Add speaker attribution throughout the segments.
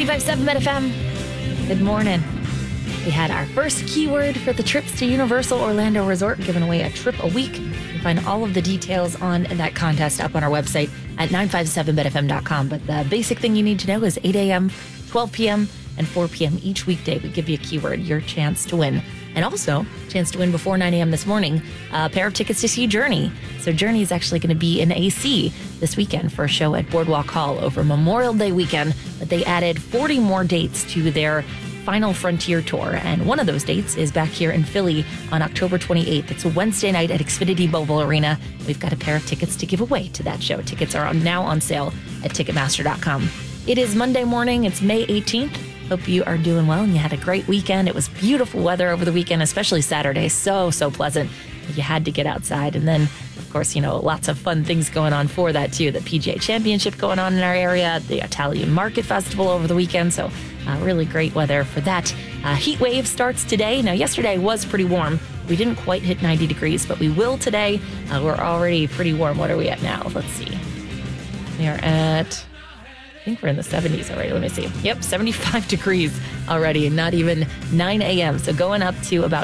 Speaker 1: 95.7 FM. Good morning. We had our first keyword for the trips to Universal Orlando Resort, giving away a trip a week. You can find all of the details on that contest up on our website at 957betfm.com. But the basic thing you need to know is 8 a.m., 12 p.m., and 4 p.m. each weekday. We give you a keyword, your chance to win. And also, chance to win before 9 a.m. this morning, a pair of tickets to see Journey. So Journey is actually going to be in AC this weekend for a show at Boardwalk Hall over Memorial Day weekend. But they added 40 more dates to their Final Frontier tour, and one of those dates is back here in Philly on October 28th. It's a Wednesday night at Xfinity Mobile Arena. We've got a pair of tickets to give away to that show. Tickets are now on sale at Ticketmaster.com. It is Monday morning. It's May 18th. Hope you are doing well and you had a great weekend. It was beautiful weather over the weekend, especially Saturday. So pleasant. You had to get outside. And then, of course, lots of fun things going on for that, too. The PGA Championship going on in our area, the Italian Market Festival over the weekend. So really great weather for that. Heat wave starts today. Now, yesterday was pretty warm. We didn't quite hit 90 degrees, but we will today. We're already pretty warm. What are we at now? Let's see. We are at, I think we're in the 70s already. Let me see. Yep, 75 degrees already, and not even 9 a.m. So going up to about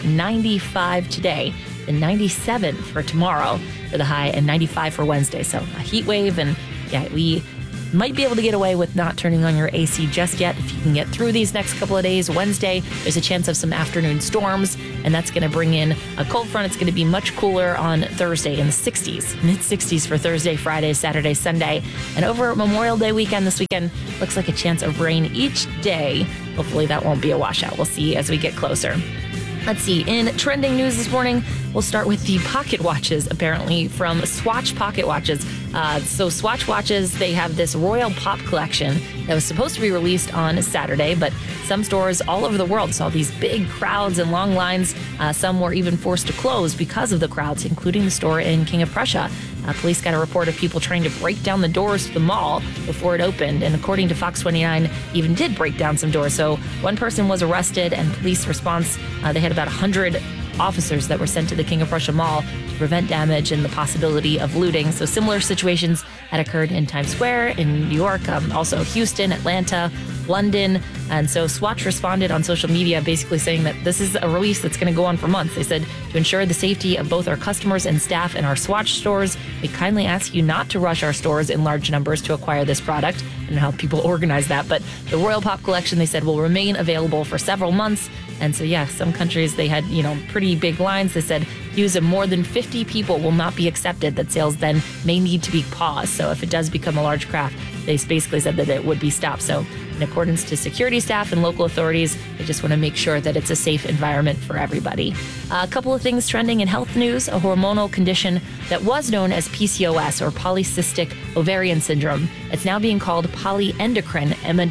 Speaker 1: 95 today, and 97 for tomorrow for the high, and 95 for Wednesday. So a heat wave, and yeah, we might be able to get away with not turning on your AC just yet. If you can get through these next couple of days, Wednesday, there's a chance of some afternoon storms, and that's going to bring in a cold front. It's going to be much cooler on Thursday in the 60s, mid-60s for Thursday, Friday, Saturday, Sunday. And over Memorial Day weekend, this weekend, looks like a chance of rain each day. Hopefully that won't be a washout. We'll see as we get closer. Let's see, in trending news this morning, we'll start with the pocket watches, apparently, from Swatch Pocket Watches. So Swatch Watches, they have this Royal Pop collection that was supposed to be released on Saturday, but some stores all over the world saw these big crowds and long lines. Some were even forced to close because of the crowds, including the store in King of Prussia. Police got a report of people trying to break down the doors to the mall before it opened. And according to Fox 29, even did break down some doors. So one person was arrested, and police response, they had about 100 officers that were sent to the King of Prussia Mall to prevent damage and the possibility of looting. So similar situations had occurred in Times Square, in New York, also Houston, Atlanta, London. And so Swatch responded on social media basically saying that this is a release that's going to go on for months. They said, to ensure the safety of both our customers and staff in our Swatch stores, we kindly ask you not to rush our stores in large numbers to acquire this product. I don't know how people organize that, but the Royal Pop collection, they said, will remain available for several months. And so, yeah, some countries, they had, pretty big lines. They said use of more than 50 people will not be accepted, that sales then may need to be paused. So if it does become a large craft, they basically said that it would be stopped. So in accordance to security staff and local authorities, they just want to make sure that it's a safe environment for everybody. A couple of things trending in health news. A hormonal condition that was known as PCOS, or polycystic ovarian syndrome. It's now being called polyendocrine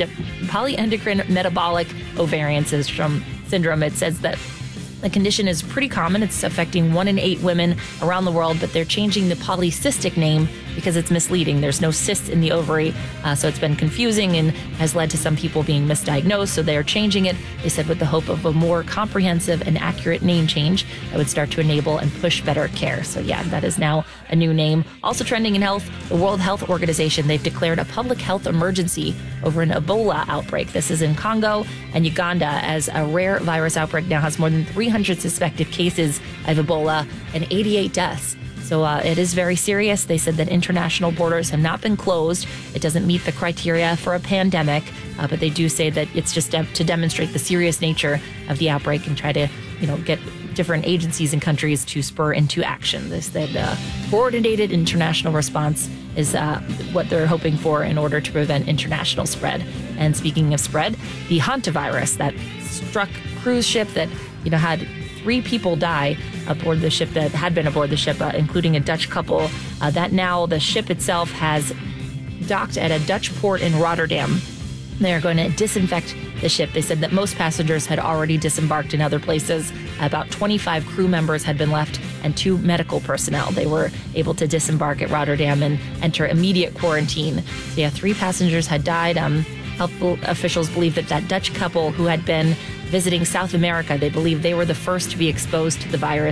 Speaker 1: metabolic ovarian syndrome. It says that the condition is pretty common. It's affecting 1 in 8 women around the world, but they're changing the polycystic name because it's misleading. There's no cysts in the ovary, so it's been confusing and has led to some people being misdiagnosed. So they are changing it, they said, with the hope of a more comprehensive and accurate name change that would start to enable and push better care. So yeah, that is now a new name. Also trending in health, the World Health Organization, they've declared a public health emergency over an Ebola outbreak. This is in Congo and Uganda, as a rare virus outbreak now has more than 300 suspected cases of Ebola and 88 deaths. So it is very serious. They said that international borders have not been closed. It doesn't meet the criteria for a pandemic, but they do say that it's just to demonstrate the serious nature of the outbreak and try to, get different agencies and countries to spur into action. They said coordinated international response is what they're hoping for in order to prevent international spread. And speaking of spread, the hantavirus that struck cruise ship that, had 3 people die aboard the ship that had been aboard the ship, including a Dutch couple. That now the ship itself has docked at a Dutch port in Rotterdam. They're going to disinfect the ship. They said that most passengers had already disembarked in other places. About 25 crew members had been left and 2 medical personnel. They were able to disembark at Rotterdam and enter immediate quarantine. So yeah, 3 passengers had died. Health officials believe that Dutch couple who had been visiting South America, they believe they were the first to be exposed to the virus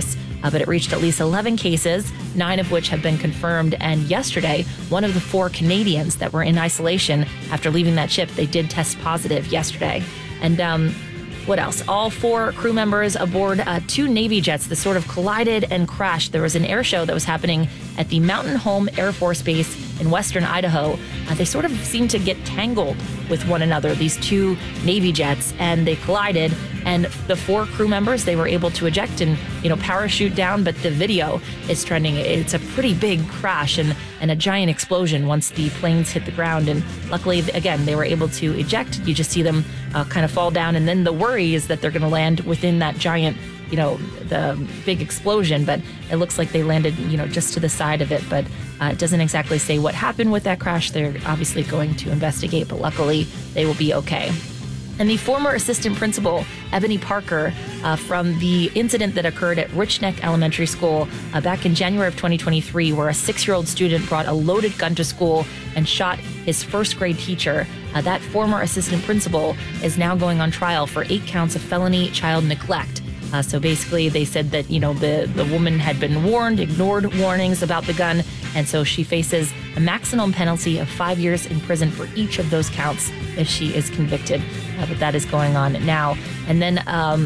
Speaker 1: but it reached at least 11 cases, 9 of which have been confirmed. And yesterday, one of the 4 Canadians that were in isolation after leaving that ship, they did test positive yesterday. And what else? All 4 crew members aboard 2 Navy jets that sort of collided and crashed. There was an air show that was happening at the Mountain Home Air Force Base in western Idaho. They sort of seemed to get tangled with one another, these 2 Navy jets, and they collided. And the 4 crew members, they were able to eject and, parachute down. But the video is trending. It's a pretty big crash and a giant explosion once the planes hit the ground. And luckily, again, they were able to eject. You just see them kind of fall down. And then the worry is that they're going to land within that giant, the big explosion. But it looks like they landed, just to the side of it. But it doesn't exactly say what happened with that crash. They're obviously going to investigate, but luckily they will be okay. And the former assistant principal, Ebony Parker, from the incident that occurred at Rich Neck Elementary School back in January of 2023, where a 6-year-old student brought a loaded gun to school and shot his first grade teacher. That former assistant principal is now going on trial for 8 counts of felony child neglect. So basically, they said that, the woman had been warned, ignored warnings about the gun, and so she faces a maximum penalty of 5 years in prison for each of those counts if she is convicted. But that is going on now. And then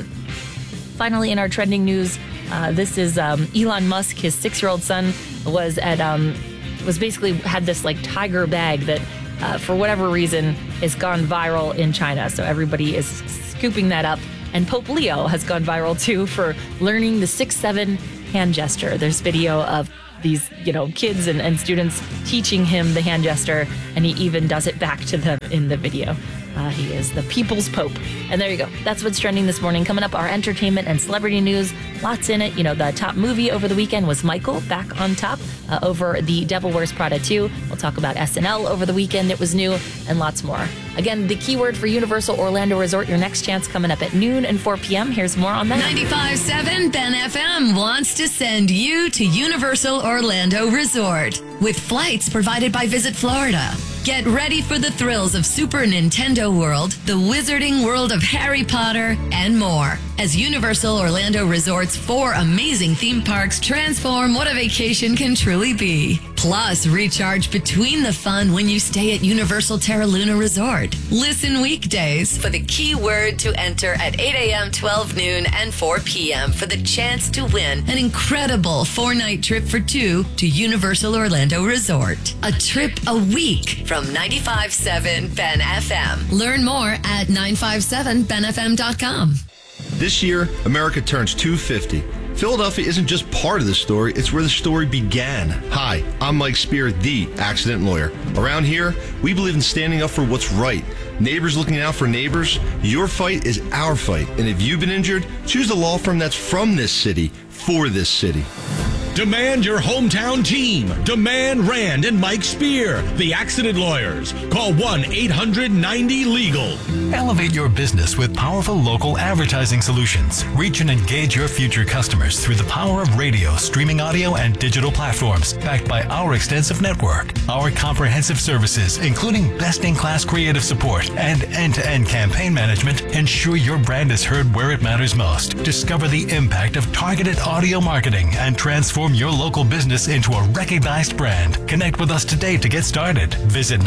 Speaker 1: finally, in our trending news, this is Elon Musk. His 6-year-old son was basically had this like tiger bag that for whatever reason has gone viral in China. So everybody is scooping that up. And Pope Leo has gone viral too for learning the 6-7 hand gesture. There's video of these, kids and students teaching him the hand gesture, and he even does it back to them in the video. He is the people's pope. And there you go. That's what's trending this morning. Coming up, our entertainment and celebrity news. Lots in it. The top movie over the weekend was Michael, back on top over The Devil Wears Prada 2. We'll talk about SNL over the weekend. It was new, and lots more. Again, the keyword for Universal Orlando Resort, your next chance coming up at noon and 4 p.m. Here's more on that.
Speaker 2: 95.7 Ben FM wants to send you to Universal Orlando Resort with flights provided by Visit Florida. Get ready for the thrills of Super Nintendo World, the Wizarding World of Harry Potter, and more. As Universal Orlando Resort's 4 amazing theme parks transform what a vacation can truly be. Plus, recharge between the fun when you stay at Universal Terra Luna Resort. Listen weekdays for the keyword to enter at 8 a.m., 12 noon, and 4 p.m. for the chance to win an incredible 4-night trip for 2 to Universal Orlando Resort. A trip a week from 95.7 Ben FM. Learn more at 957benfm.com.
Speaker 3: This year, America turns 250. Philadelphia isn't just part of the story, it's where the story began. Hi, I'm Mike Spear, the accident lawyer. Around here, we believe in standing up for what's right. Neighbors looking out for neighbors. Your fight is our fight. And if you've been injured, choose a law firm that's from this city, for this city.
Speaker 4: Demand your hometown team. Demand Rand and Mike Spear, the accident lawyers. Call 1-800-90-LEGAL.
Speaker 5: Elevate your business with powerful local advertising solutions. Reach and engage your future customers through the power of radio, streaming audio, and digital platforms, backed by our extensive network. Our comprehensive services, including best-in-class creative support and end-to-end campaign management, ensure your brand is heard where it matters most. Discover the impact of targeted audio marketing and transform your local business into a recognized brand. Connect with us today to get started. Visit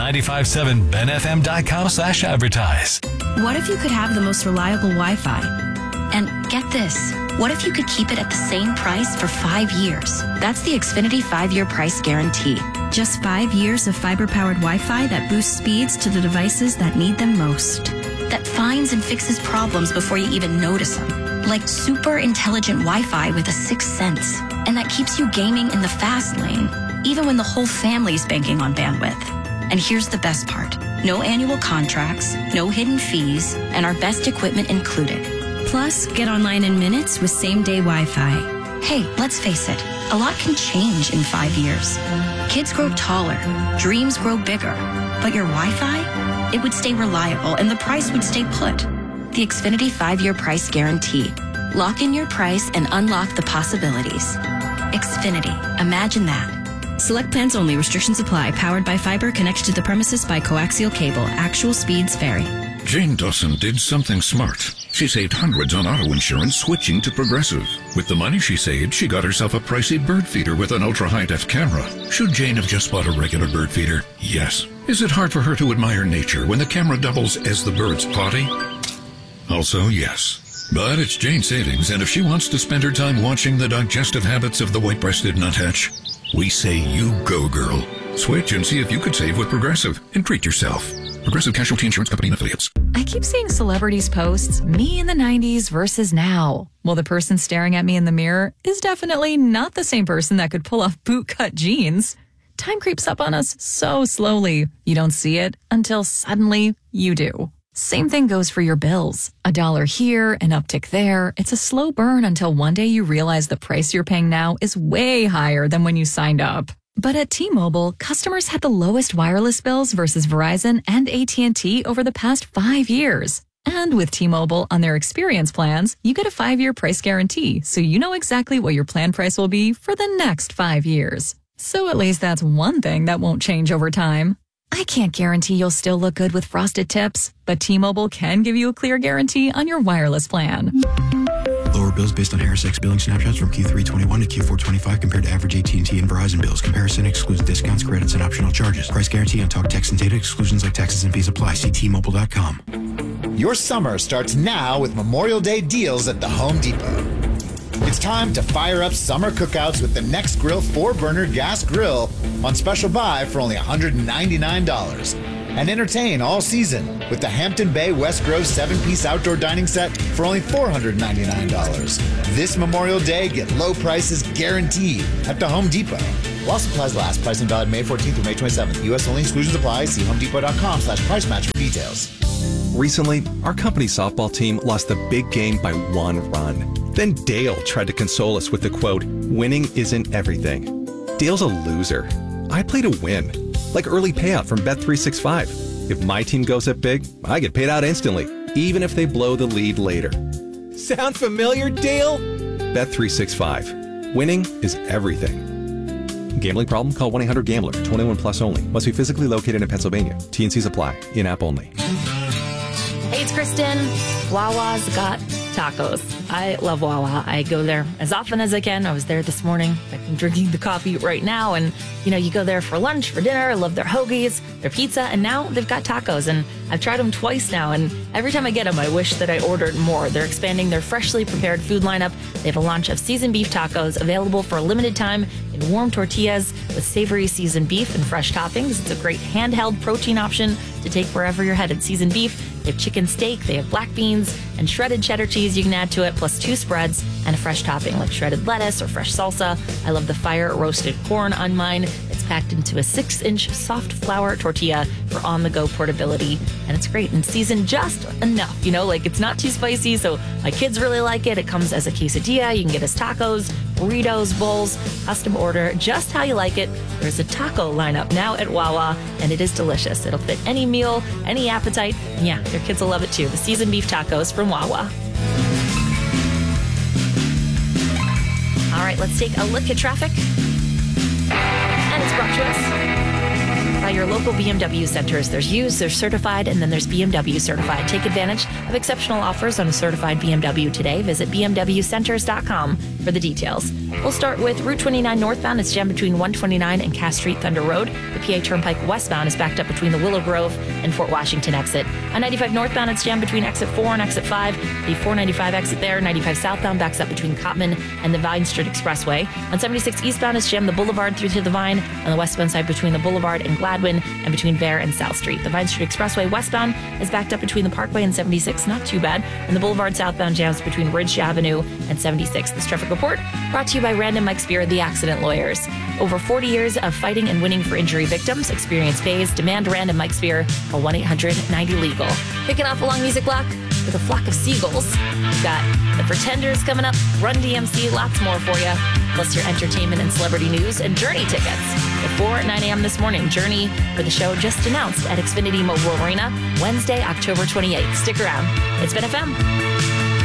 Speaker 5: 957benfm.com/advertise.
Speaker 6: What if you could have the most reliable Wi-Fi? And get this, what if you could keep it at the same price for 5 years? That's the Xfinity 5-year price guarantee.
Speaker 7: Just 5 years of fiber-powered Wi-Fi that boosts speeds to the devices that need them most.
Speaker 6: That finds and fixes problems before you even notice them. Like super intelligent Wi-Fi with a 6th sense. And that keeps you gaming in the fast lane, even when the whole family's banking on bandwidth. And here's the best part. No annual contracts, no hidden fees, and our best equipment included.
Speaker 7: Plus, get online in minutes with same-day Wi-Fi.
Speaker 6: Hey, let's face it, a lot can change in 5 years. Kids grow taller, dreams grow bigger, but your Wi-Fi, it would stay reliable and the price would stay put. The Xfinity 5-year price guarantee. Lock in your price and unlock the possibilities. Xfinity, imagine that.
Speaker 7: Select plans only. Restrictions apply. Powered by fiber, connected to the premises by coaxial cable. Actual speeds vary.
Speaker 8: Jane Dawson did something smart. She She saved hundreds on auto insurance switching to Progressive. With the money she saved, she got herself a pricey bird feeder with an ultra-high-def camera. Should Jane have just bought a regular bird feeder? Yes. Is it hard for her to admire nature when the camera doubles as the bird's potty? Also, yes. But it's Jane's savings, and if she wants to spend her time watching the digestive habits of the white-breasted nuthatch, we say you go, girl. Switch and see if you could save with Progressive and treat yourself. Progressive Casualty Insurance Company and Affiliates.
Speaker 1: I keep seeing celebrities post me in the 90s versus now. Well, the person staring at me in the mirror is definitely not the same person that could pull off bootcut jeans. Time creeps up on us so slowly. You don't see it until suddenly you do. Same thing goes for your bills. $1 here, an uptick there. It's a slow burn until one day you realize the price you're paying now is way higher than when you signed up. But at T-Mobile, customers had the lowest wireless bills versus Verizon and AT&T over the past 5 years. And with T-Mobile on their experience plans, you get a 5-year price guarantee, so you know exactly what your plan price will be for the next 5 years. So at least that's one thing that won't change over time. I can't guarantee you'll still look good with frosted tips, but T-Mobile can give you a clear guarantee on your wireless plan.
Speaker 9: Lower bills based on HarrisX billing snapshots from Q3 21 to Q4 25 compared to average AT&T and Verizon bills. Comparison excludes discounts, credits, and optional charges. Price guarantee on talk, text, and data. Exclusions like taxes and fees apply. See T-Mobile.com.
Speaker 10: Your summer starts now with Memorial Day deals at the Home Depot. It's time to fire up summer cookouts with the Next Grill 4-burner gas grill on special buy for only $199. And entertain all season with the Hampton Bay West Grove 7-piece outdoor dining set for only $499. This Memorial Day, get low prices guaranteed at the Home Depot. While supplies last, pricing valid May 14th through May 27th. U.S. only, exclusions apply. See homedepot.com/price match for details.
Speaker 11: Recently, our company softball team lost the big game by 1 run. Then Dale tried to console us with the quote, "Winning isn't everything." Dale's a loser. I play to win. Like early payout from Bet365. If my team goes up big, I get paid out instantly, even if they blow the lead later. Sound familiar, Dale? Bet365. Winning is everything. Gambling problem? Call 1-800-GAMBLER. 21 plus only. Must be physically located in Pennsylvania. T&Cs apply. In-app only.
Speaker 1: Hey, it's Kristen. Wawa's got tacos. I love Wawa. I go there as often as I can. I was there this morning. I'm drinking the coffee right now. And, you go there for lunch, for dinner. I love their hoagies, their pizza. And now they've got tacos. And I've tried them twice now. And every time I get them, I wish that I ordered more. They're expanding their freshly prepared food lineup. They have a launch of seasoned beef tacos available for a limited time in warm tortillas with savory seasoned beef and fresh toppings. It's a great handheld protein option to take wherever you're headed. Seasoned beef. They have chicken steak, they have black beans, and shredded cheddar cheese you can add to it, plus 2 spreads and a fresh topping like shredded lettuce or fresh salsa. I love the fire roasted corn on mine. It's packed into a 6-inch soft flour tortilla for on-the-go portability, and it's great and seasoned just enough, it's not too spicy, so my kids really like it. It comes as a quesadilla. You can get as tacos, burritos, bowls, custom order, just how you like it. There's a taco lineup now at Wawa, and it is delicious. It'll fit any meal, any appetite, and yeah, your kids will love it too. The seasoned beef tacos from Wawa. All right, let's take a look at traffic. And it's brought to us by your local BMW centers. There's used, there's certified, and then there's BMW certified. Take advantage of exceptional offers on a certified BMW today. Visit bmwcenters.com for the details. We'll start with Route 29 northbound. It's jammed between 129 and Cass Street Thunder Road. The PA Turnpike westbound is backed up between the Willow Grove and Fort Washington exit. On 95 northbound, it's jammed between exit 4 and exit 5. The 495 exit there. 95 southbound backs up between Cottman and the Vine Street Expressway. On 76 eastbound, it's jammed the Boulevard through to the Vine. On the westbound side, between the Boulevard and Gladwin, and between Bear and South Street. The Vine Street Expressway westbound is backed up between the Parkway and 76, not too bad. And the Boulevard southbound jams between Ridge Avenue and 76. This traffic report brought to you by Rand and Mike Spear, the accident lawyers. Over 40 years of fighting and winning for injury victims. Experience pays. Demand Rand and Mike Spear. Call 1-800-90-LEGAL. Kicking off a long music block with a flock of seagulls. We've got The Pretenders coming up, Run DMC, lots more for you. Plus your entertainment and celebrity news and Journey tickets. Before 9 a.m. this morning, Journey for the show just announced at Xfinity Mobile Arena, Wednesday, October 28th. Stick around. It's Ben FM.